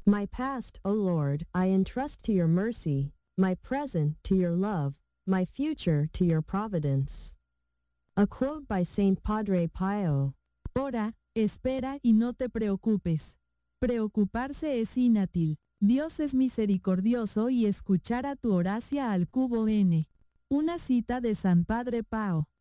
My past, O Lord, I entrust to your mercy, my present to your love, my future to your providence. A quote by Saint Padre Pio. Ora, espera y no te preocupes. Preocuparse es inútil. Dios es misericordioso y escuchará tu oracia al cubo n. Una cita de San Padre Pao.